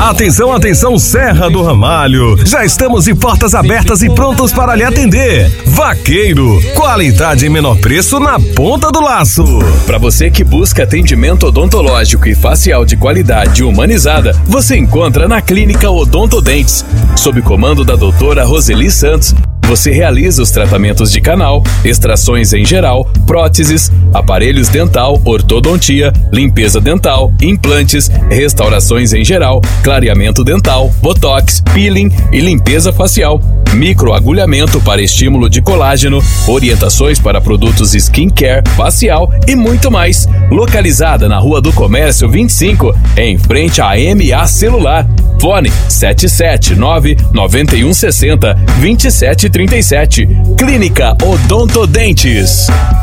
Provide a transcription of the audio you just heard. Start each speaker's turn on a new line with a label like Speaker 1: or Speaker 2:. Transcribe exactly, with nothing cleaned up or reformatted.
Speaker 1: Atenção, atenção, Serra do Ramalho. Já estamos de portas abertas e prontos para lhe atender. Vaqueiro, qualidade e menor preço na ponta do laço.
Speaker 2: Para você que busca atendimento odontológico e facial de qualidade humanizada, você encontra na Clínica Odontodentes. Sob comando da doutora Roseli Santos, você realiza os tratamentos de canal, extrações em geral, próteses, aparelhos dental, ortodontia, limpeza dental, implantes, restaurações em geral, clareamento dental, botox, peeling e limpeza facial, microagulhamento para estímulo de colágeno, orientações para produtos skincare, facial e muito mais. Localizada na Rua do Comércio vinte e cinco, em frente à M A Celular. Fone sete sete nove nove um seis zero dois sete três sete. Clínica Odontodentes.